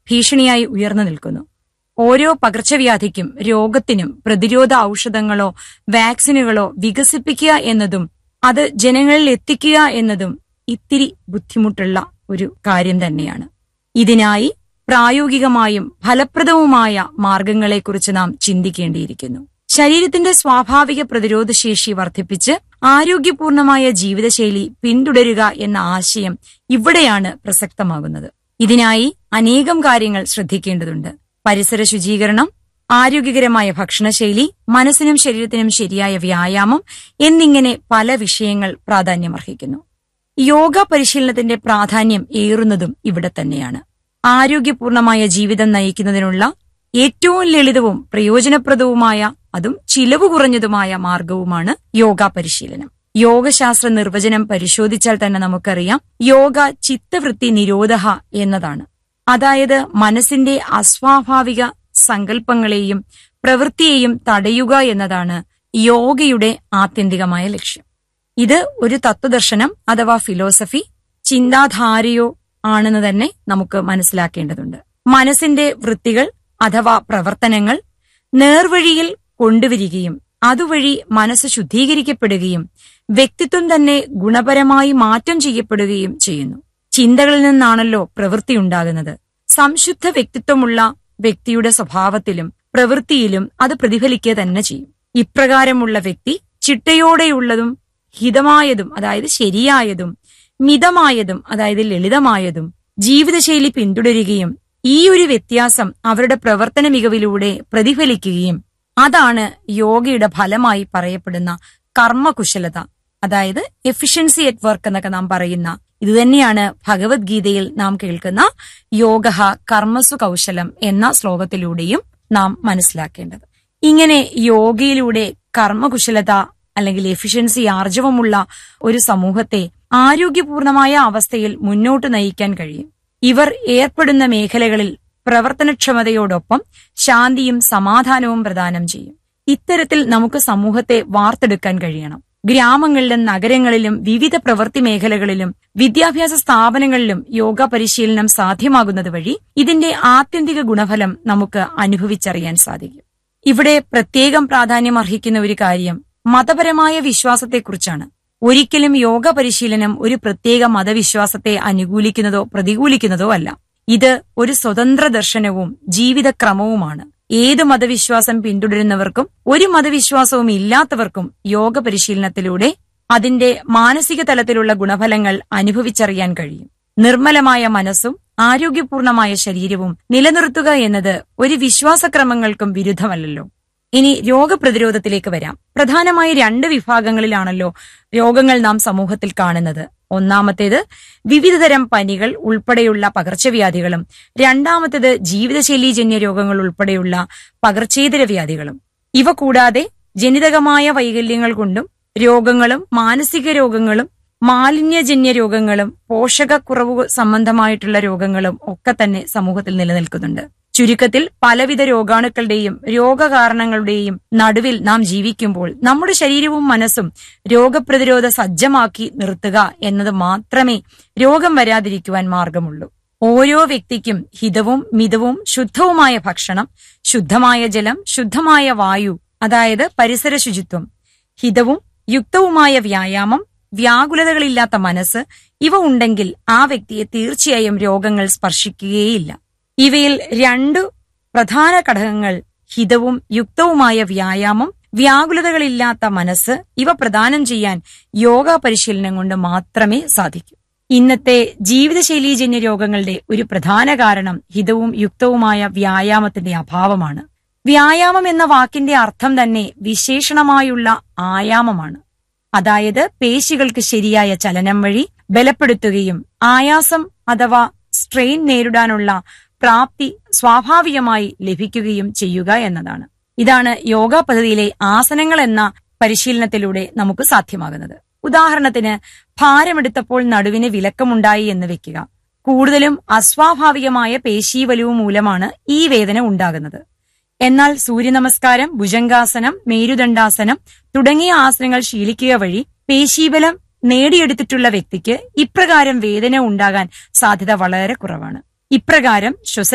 ഭീഷണിയായി ഉയർന്നു നിൽക്കുന്നു. ഓരോ പകർച്ചവ്യാധിക്കും രോഗത്തിനും പ്രതിരോധ ഔഷധങ്ങളോ വാക്സിനുകളോ വികസിപ്പിക്കുക എന്നതും അത് ജനങ്ങളിൽ എത്തിക്കുക എന്നതും ഇത്തിരി ബുദ്ധിമുട്ടുള്ള ഒരു കാര്യം തന്നെയാണ്. ഇതിനായി പ്രായോഗികമായും ഫലപ്രദവുമായ മാർഗങ്ങളെക്കുറിച്ച് നാം ചിന്തിക്കേണ്ടിയിരിക്കുന്നു. ശരീരത്തിന്റെ സ്വാഭാവിക പ്രതിരോധശേഷി വർദ്ധിപ്പിച്ച് ആരോഗ്യപൂർണമായ ജീവിതശൈലി പിന്തുടരുക എന്ന ആശയം ഇവിടെയാണ് പ്രസക്തമാകുന്നത്. ഇതിനായി അനേകം കാര്യങ്ങൾ ശ്രദ്ധിക്കേണ്ടതുണ്ട്. പരിസര ശുചീകരണം, ആരോഗ്യകരമായ ഭക്ഷണശൈലി, മനസ്സിനും ശരീരത്തിനും ശരിയായ വ്യായാമം എന്നിങ്ങനെ പല വിഷയങ്ങൾ പ്രാധാന്യമർഹിക്കുന്നു. യോഗ പരിശീലനത്തിന്റെ പ്രാധാന്യം ഏറുന്നതും ഇവിടെ തന്നെയാണ്. ആരോഗ്യപൂർണമായ ജീവിതം നയിക്കുന്നതിനുള്ള ഏറ്റവും ലളിതവും പ്രയോജനപ്രദവുമായ അതും ചിലവ് കുറഞ്ഞതുമായ മാർഗവുമാണ് യോഗ പരിശീലനം. യോഗശാസ്ത്ര നിർവചനം പരിശോധിച്ചാൽ തന്നെ നമുക്കറിയാം, യോഗ ചിത്തവൃത്തി നിരോധഃ എന്നതാണ്. അതായത് മനസ്സിന്റെ അസ്വാഭാവിക സങ്കല്പങ്ങളെയും പ്രവൃത്തിയെയും തടയുക എന്നതാണ് യോഗയുടെ ആത്യന്തികമായ ലക്ഷ്യം. ഇത് ഒരു തത്വദർശനം അഥവാ ഫിലോസഫി, ചിന്താധാരയോ ആണെന്ന് തന്നെ നമുക്ക് മനസ്സിലാക്കേണ്ടതുണ്ട്. മനസ്സിന്റെ വൃത്തികൾ അഥവാ പ്രവർത്തനങ്ങൾ നേർവഴിയിൽ കൊണ്ടുവരികയും അതുവഴി മനസ്സ് ശുദ്ധീകരിക്കപ്പെടുകയും വ്യക്തിത്വം തന്നെ ഗുണപരമായി മാറ്റം ചെയ്യപ്പെടുകയും ചെയ്യുന്നു. ചിന്തകളിൽ നിന്നാണല്ലോ പ്രവൃത്തി ഉണ്ടാകുന്നത്. സംശുദ്ധ വ്യക്തിത്വമുള്ള വ്യക്തിയുടെ സ്വഭാവത്തിലും പ്രവൃത്തിയിലും അത് പ്രതിഫലിക്കുക തന്നെ ചെയ്യും. ഇപ്രകാരമുള്ള വ്യക്തി ചിട്ടയോടെയുള്ളതും ഹിതമായതും അതായത് ശരിയായതും മിതമായതും അതായത് ലളിതമായതും ജീവിതശൈലി പിന്തുടരുകയും ഈ ഒരു വ്യത്യാസം അവരുടെ പ്രവർത്തന മികവിലൂടെ പ്രതിഫലിക്കുകയും അതാണ് യോഗയുടെ ഫലമായി പറയപ്പെടുന്ന കർമ്മകുശലത, അതായത് എഫിഷ്യൻസി അറ്റ് വർക്ക് എന്നൊക്കെ നാം പറയുന്ന ഇതുതന്നെയാണ് ഭഗവത്ഗീതയിൽ നാം കേൾക്കുന്ന യോഗഃ കർമ്മസു കൗശലം എന്ന ശ്ലോകത്തിലൂടെയും നാം മനസ്സിലാക്കേണ്ടത്. ഇങ്ങനെ യോഗയിലൂടെ കർമ്മകുശലത അല്ലെങ്കിൽ എഫിഷ്യൻസി ആർജവമുള്ള ഒരു സമൂഹത്തെ ആരോഗ്യപൂർണമായ അവസ്ഥയിൽ മുന്നോട്ട് നയിക്കാൻ കഴിയും. ഇവർ ഏർപ്പെടുന്ന മേഖലകളിൽ പ്രവർത്തനക്ഷമതയോടൊപ്പം ശാന്തിയും സമാധാനവും പ്രദാനം ചെയ്യും. ഇത്തരത്തിൽ നമുക്ക് സമൂഹത്തെ വാർത്തെടുക്കാൻ കഴിയണം. ഗ്രാമങ്ങളിലും നഗരങ്ങളിലും വിവിധ പ്രവൃത്തി മേഖലകളിലും വിദ്യാഭ്യാസ സ്ഥാപനങ്ങളിലും യോഗ പരിശീലനം സാധ്യമാകുന്നത് വഴി ഇതിന്റെ ആത്യന്തിക ഗുണഫലം നമുക്ക് അനുഭവിച്ചറിയാൻ സാധിക്കും. ഇവിടെ പ്രത്യേകം പ്രാധാന്യം അർഹിക്കുന്ന ഒരു കാര്യം മതപരമായ വിശ്വാസത്തെക്കുറിച്ചാണ്. ഒരിക്കലും യോഗ പരിശീലനം ഒരു പ്രത്യേക മതവിശ്വാസത്തെ അനുകൂലിക്കുന്നതോ പ്രതികൂലിക്കുന്നതോ അല്ല. ഇത് ഒരു സ്വതന്ത്ര ദർശനവും ജീവിതക്രമവുമാണ്. ഏത് മതവിശ്വാസം പിന്തുടരുന്നവർക്കും ഒരു മതവിശ്വാസവും ഇല്ലാത്തവർക്കും യോഗ പരിശീലനത്തിലൂടെ അതിന്റെ മാനസിക തലത്തിലുള്ള ഗുണഫലങ്ങൾ അനുഭവിച്ചറിയാൻ കഴിയും. നിർമ്മലമായ മനസ്സും ആരോഗ്യപൂർണമായ ശരീരവും നിലനിർത്തുക എന്നത് ഒരു വിശ്വാസക്രമങ്ങൾക്കും വിരുദ്ധമല്ലല്ലോ. ഇനി രോഗപ്രതിരോധത്തിലേക്ക് വരാം. പ്രധാനമായി 2 വിഭാഗങ്ങളിലാണല്ലോ രോഗങ്ങൾ നാം സമൂഹത്തിൽ കാണുന്നത്. ഒന്നാമത്തേത് വിവിധതരം പനികൾ ഉൾപ്പെടെയുള്ള പകർച്ചവ്യാധികളും രണ്ടാമത്തേത് ജീവിതശൈലീജന്യ രോഗങ്ങൾ ഉൾപ്പെടെയുള്ള പകർച്ചേതര വ്യാധികളും. ഇവ കൂടാതെ ജനിതകമായ വൈകല്യങ്ങൾ കൊണ്ടും രോഗങ്ങളും മാനസിക രോഗങ്ങളും മാലിന്യജന്യ രോഗങ്ങളും പോഷകക്കുറവ് സംബന്ധമായിട്ടുള്ള രോഗങ്ങളും ഒക്കെ തന്നെ സമൂഹത്തിൽ നിലനിൽക്കുന്നുണ്ട്. ചുരുക്കത്തിൽ പലവിധ രോഗാണുക്കളുടെയും രോഗകാരണങ്ങളുടെയും നടുവിൽ നാം ജീവിക്കുമ്പോൾ നമ്മുടെ ശരീരവും മനസ്സും രോഗപ്രതിരോധ സജ്ജമാക്കി നിർത്തുക എന്നത് മാത്രമേ രോഗം വരാതിരിക്കുവാൻ മാർഗമുള്ളൂ. ഓരോ വ്യക്തിക്കും ഹിതവും മിതവും ശുദ്ധവുമായ ഭക്ഷണം, ശുദ്ധമായ ജലം, ശുദ്ധമായ വായു അതായത് പരിസര ശുചിത്വം, ഹിതവും യുക്തവുമായ വ്യായാമം, വ്യാകുലതകളില്ലാത്ത മനസ്സ് ഇവ ഉണ്ടെങ്കിൽ ആ വ്യക്തിയെ തീർച്ചയായും രോഗങ്ങൾ സ്പർശിക്കുകയേയില്ല. ഇവയിൽ 2 പ്രധാന ഘടകങ്ങൾ ഹിതവും യുക്തവുമായ വ്യായാമം, വ്യാകുലതകളില്ലാത്ത മനസ്സ് ഇവ പ്രദാനം ചെയ്യാൻ യോഗ പരിശീലനം കൊണ്ട് മാത്രമേ സാധിക്കൂ. ഇന്നത്തെ ജീവിതശൈലീജന്യ രോഗങ്ങളുടെ ഒരു പ്രധാന കാരണം ഹിതവും യുക്തവുമായ വ്യായാമത്തിന്റെ അഭാവമാണ്. വ്യായാമം എന്ന വാക്കിന്റെ അർത്ഥം തന്നെ വിശേഷണമായുള്ള ആയാമമാണ്. അതായത് പേശികൾക്ക് ശരിയായ ചലനം വഴി ബലപ്പെടുത്തുകയും ആയാസം അഥവാ സ്ട്രെയിൻ നേരിടാനുള്ള പ്രാപ്തി സ്വാഭാവികമായി ലഭിക്കുകയും ചെയ്യുക എന്നതാണ്. ഇതാണ് യോഗ പദ്ധതിയിലെ ആസനങ്ങൾ എന്ന പരിശീലനത്തിലൂടെ നമുക്ക് സാധ്യമാകുന്നത്. ഉദാഹരണത്തിന്, ഭാരമെടുത്തപ്പോൾ നടുവിന് വിലക്കമുണ്ടായി എന്ന് വെക്കുക. കൂടുതലും അസ്വാഭാവികമായ പേശീവലിവ് മൂലമാണ് ഈ വേദന ഉണ്ടാകുന്നത്. എന്നാൽ സൂര്യനമസ്കാരം, ഭുജംഗാസനം, മേരുദണ്ഡാസനം തുടങ്ങിയ ആസനങ്ങൾ ശീലിക്കുക വഴി പേശീബലം നേടിയെടുത്തിട്ടുള്ള വ്യക്തിക്ക് ഇപ്രകാരം വേദന ഉണ്ടാകാൻ സാധ്യത വളരെ കുറവാണ്. ഇപ്രകാരം